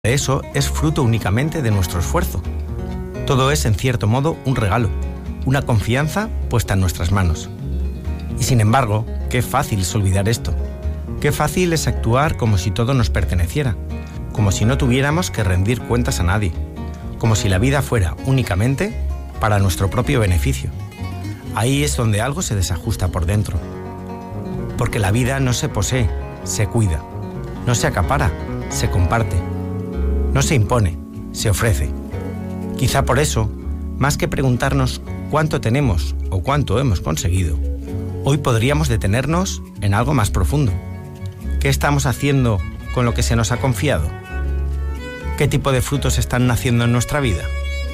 Eso es fruto únicamente de nuestro esfuerzo. Todo es, en cierto modo, un regalo, una confianza puesta en nuestras manos. Y sin embargo, qué fácil es olvidar esto. Qué fácil es actuar como si todo nos perteneciera, como si no tuviéramos que rendir cuentas a nadie, como si la vida fuera únicamente para nuestro propio beneficio. Ahí es donde algo se desajusta por dentro. Porque la vida no se posee, se cuida. No se acapara, se comparte. No se impone, se ofrece. Quizá por eso, más que preguntarnos cuánto tenemos o cuánto hemos conseguido, hoy podríamos detenernos en algo más profundo. ¿Qué estamos haciendo con lo que se nos ha confiado? ¿Qué tipo de frutos están naciendo en nuestra vida?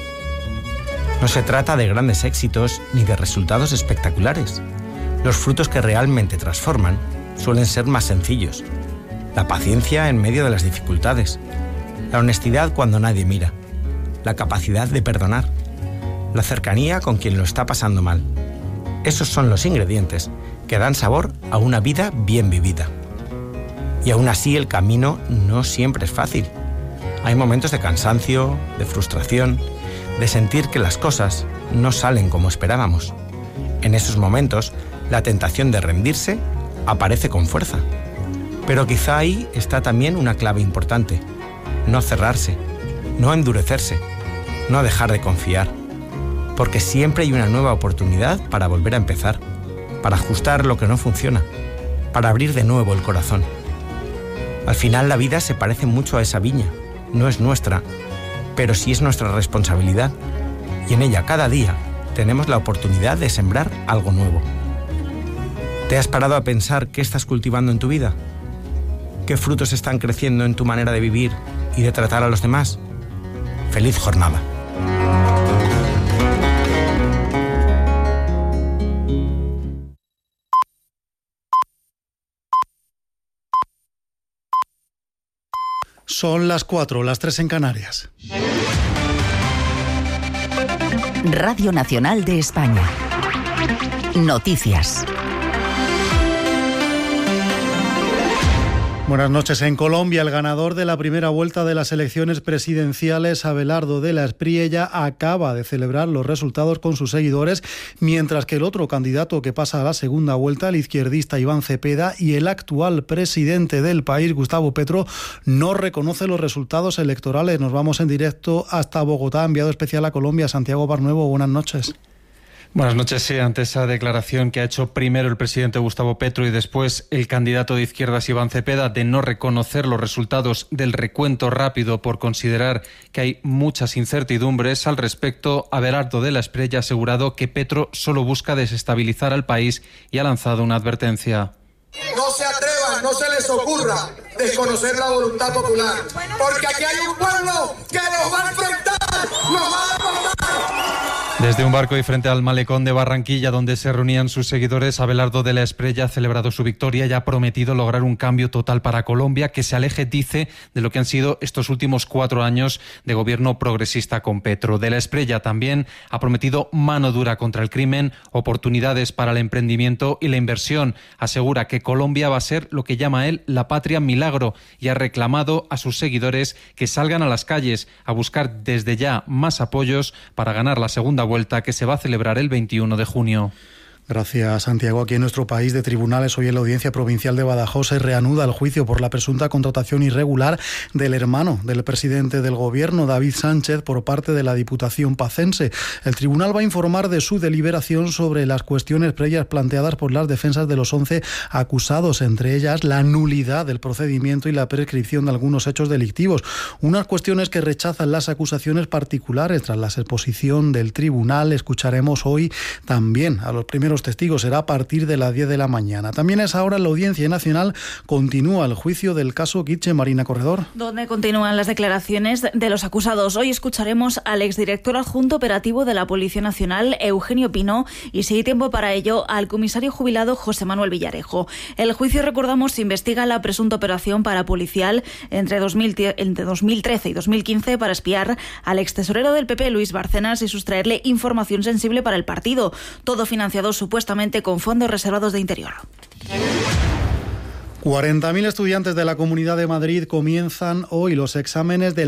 No se trata de grandes éxitos ni de resultados espectaculares. Los frutos que realmente transforman suelen ser más sencillos. La paciencia en medio de las dificultades. La honestidad cuando nadie mira, la capacidad de perdonar, la cercanía con quien lo está pasando mal. Esos son los ingredientes que dan sabor a una vida bien vivida. Y aún así el camino no siempre es fácil. Hay momentos de cansancio, de frustración, de sentir que las cosas no salen como esperábamos. En esos momentos, la tentación de rendirse aparece con fuerza. Pero quizá ahí está también una clave importante. No cerrarse, no endurecerse, no dejar de confiar, porque siempre hay una nueva oportunidad para volver a empezar, para ajustar lo que no funciona, para abrir de nuevo el corazón. Al final la vida se parece mucho a esa viña, no es nuestra, pero sí es nuestra responsabilidad, y en ella cada día tenemos la oportunidad de sembrar algo nuevo. ¿Te has parado a pensar qué estás cultivando en tu vida? ¿Qué frutos están creciendo en tu manera de vivir y de tratar a los demás? ¡Feliz jornada! Son las 4, las 3 en Canarias. Radio Nacional de España. Noticias. Buenas noches. En Colombia, el ganador de la primera vuelta de las elecciones presidenciales, Abelardo de la Espriella, acaba de celebrar los resultados con sus seguidores, mientras que el otro candidato que pasa a la segunda vuelta, el izquierdista Iván Cepeda, y el actual presidente del país, Gustavo Petro, no reconoce los resultados electorales. Nos vamos en directo hasta Bogotá, enviado especial a Colombia, Santiago Barnuevo. Buenas noches. Buenas noches. Sí, ante esa declaración que ha hecho primero el presidente Gustavo Petro y después el candidato de izquierdas Iván Cepeda de no reconocer los resultados del recuento rápido por considerar que hay muchas incertidumbres al respecto, Abelardo de la Espriella ha asegurado que Petro solo busca desestabilizar al país y ha lanzado una advertencia. No se atrevan, no se les ocurra desconocer la voluntad popular, porque aquí hay un pueblo que nos va a enfrentar, nos va a derrotar. Desde un barco y frente al malecón de Barranquilla, donde se reunían sus seguidores, Abelardo de la Espriella ha celebrado su victoria y ha prometido lograr un cambio total para Colombia que se aleje, dice, de lo que han sido estos últimos 4 años de gobierno progresista con Petro. De la Espriella también ha prometido mano dura contra el crimen, oportunidades para el emprendimiento y la inversión. Asegura que Colombia va a ser lo que llama él la patria milagro y ha reclamado a sus seguidores que salgan a las calles a buscar desde ya más apoyos para ganar la segunda vuelta que se va a celebrar el 21 de junio. Gracias, Santiago. Aquí en nuestro país de tribunales, hoy en la Audiencia Provincial de Badajoz se reanuda el juicio por la presunta contratación irregular del hermano del presidente del Gobierno, David Sánchez, por parte de la Diputación pacense. El tribunal va a informar de su deliberación sobre las cuestiones previas planteadas por las defensas de los 11 acusados, entre ellas la nulidad del procedimiento y la prescripción de algunos hechos delictivos. Unas cuestiones que rechazan las acusaciones particulares. Tras la exposición del tribunal, escucharemos hoy también a los primeros testigos. Será a partir de las 10 de la mañana. También a esa hora en la Audiencia Nacional continúa el juicio del caso Guiche. Marina Corredor. Donde continúan las declaraciones de los acusados. Hoy escucharemos al exdirector adjunto operativo de la Policía Nacional, Eugenio Pino, y si hay tiempo para ello, al comisario jubilado José Manuel Villarejo. El juicio, recordamos, investiga la presunta operación parapolicial entre 2013 y 2015 para espiar al extesorero del PP, Luis Bárcenas, y sustraerle información sensible para el partido. Todo financiado supuestamente con fondos reservados de Interior. 40.000 estudiantes de la Comunidad de Madrid comienzan hoy los exámenes de